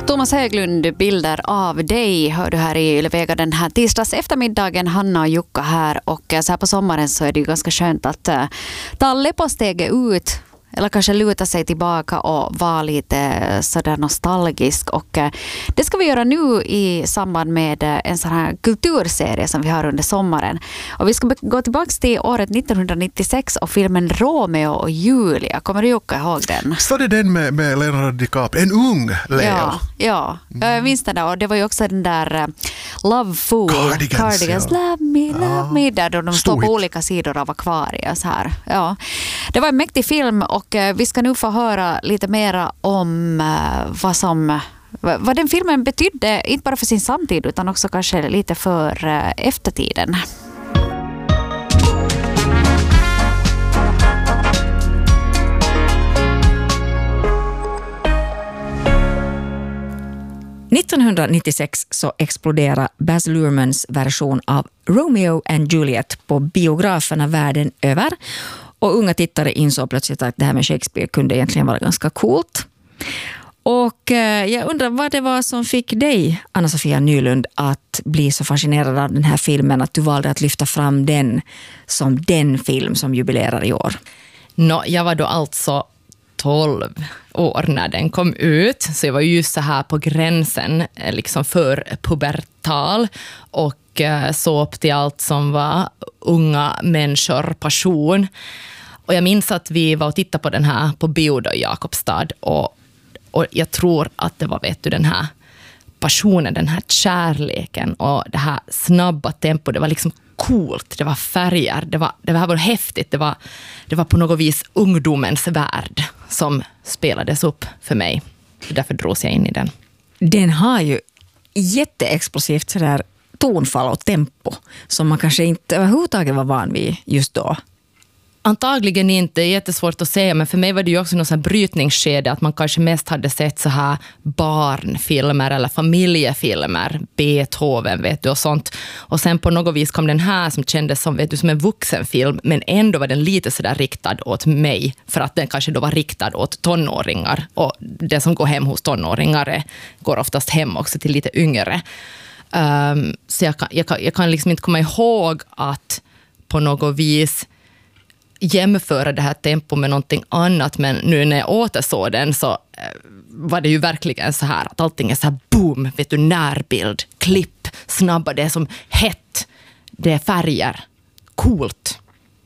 Thomas Höglund, bilder av dig hör du här i Ylevega den här tisdags eftermiddagen. Hanna och Jukka här, och så här på sommaren så är det ju ganska skönt att ta läppsteget ut eller kanske luta sig tillbaka och vara lite sådär nostalgisk. Och det ska vi göra nu i samband med en sån här kulturserie som vi har under sommaren. Och vi ska gå tillbaka till året 1996 och filmen Romeo och Julia. Kommer du Jukka ihåg den? Så det är den med Leonardo DiCaprio, en ung Leo. Ja. Jag minns den där, och det var ju också den där Love Fool, Cardigans ja. Love me, där de står på olika sidor av akvariet så här. Ja. Det var en mäktig film, och vi ska nu få höra lite mera om vad den filmen betydde, inte bara för sin samtid utan också kanske lite för eftertiden. –1996 så exploderar Baz Luhrmanns version av Romeo and Juliet på biograferna världen över. Och unga tittare insåg plötsligt att det här med Shakespeare kunde egentligen vara ganska coolt. Och jag undrar vad det var som fick dig, Anna-Sofia Nylund, att bli så fascinerad av den här filmen att du valde att lyfta fram den som den film som jubilerar i år. Jag var då alltså 12 år när den kom ut, så jag var ju just så här på gränsen liksom för pubertal och så upp till allt som var unga människor, passion. Och jag minns att vi var och tittade på den här på bio då i Jakobstad, och jag tror att det var, vet du, den här passionen, den här kärleken och det här snabba tempo, det var liksom coolt, det var färger, det här var häftigt, det var på något vis ungdomens värld som spelades upp för mig. Därför drogs jag in i den. Den har ju jätteexplosivt sådär tonfall och tempo som man kanske inte överhuvudtaget var van vid just då. Antagligen inte, jättesvårt att säga, men för mig var det ju också någon sån här brytningsskede att man kanske mest hade sett så här barnfilmer eller familjefilmer, Beethoven, vet du, och sånt. Och sen på något vis kom den här som kändes som, vet du, som en vuxenfilm, men ändå var den lite så där riktad åt mig, för att den kanske då var riktad åt tonåringar, och det som går hem hos tonåringar går oftast hem också till lite yngre. Så jag kan liksom inte komma ihåg att på något vis jämföra det här tempo med någonting annat, men nu när jag återsåg den så var det ju verkligen så här att allting är så här boom, vet du, närbild, klipp, snabba, det är som hett, det är färger, coolt.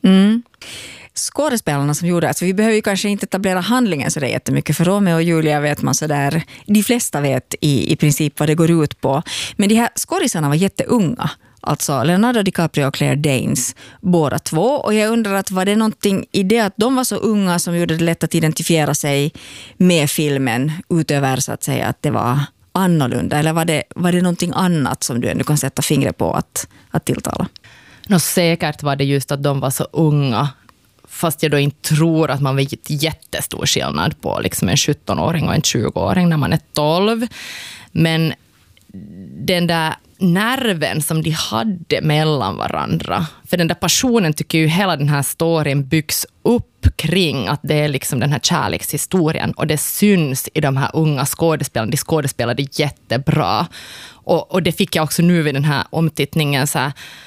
Skådespelarna som gjorde, alltså vi behöver ju kanske inte etablera handlingen så där jättemycket, för Romeo och Julia vet man så där, de flesta vet i princip vad det går ut på, men de här skådisarna var jätteunga. Alltså Leonardo DiCaprio och Claire Danes, båda två. Och jag undrar att var det någonting i det att de var så unga som gjorde det lätt att identifiera sig med filmen utöver så att säga att det var annorlunda? Eller var det någonting annat som du ändå kan sätta fingret på att tilltala? Säkert var det just att de var så unga. Fast jag då inte tror att man vet jättestor skillnad på liksom en 17-åring och en 20-åring när man är 12. Men den där nerven som de hade mellan varandra. För den där passionen tycker ju hela den här storyn byggs upp kring att det är liksom den här kärlekshistorien, och det syns i de här unga skådespelarna. De skådespelade jättebra. Och det fick jag också nu vid den här omtittningen så här,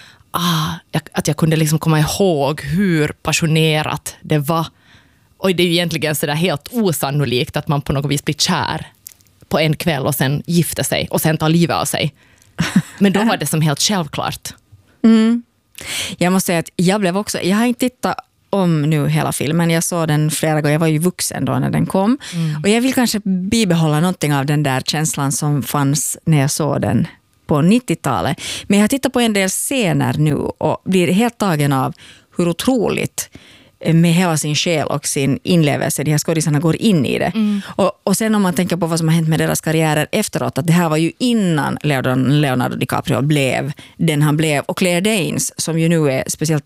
att jag kunde liksom komma ihåg hur passionerat det var. Och det är ju egentligen så där helt osannolikt att man på något vis blir kär på en kväll och sen gifter sig och sen tar livet av sig. Men då var det som helt självklart. Jag måste säga att jag har inte tittat om nu hela filmen. Jag såg den flera gånger. Jag var ju vuxen då när den kom. Och jag vill kanske bibehålla någonting av den där känslan som fanns när jag såg den på 90-talet. Men jag har tittat på en del scener nu och blir helt tagen av hur otroligt med hela sin själ och sin inlevelse de här skådisarna går in i det. Och sen om man tänker på vad som har hänt med deras karriärer efteråt, att det här var ju innan Leonardo DiCaprio blev den han blev, och Claire Danes som ju nu är speciellt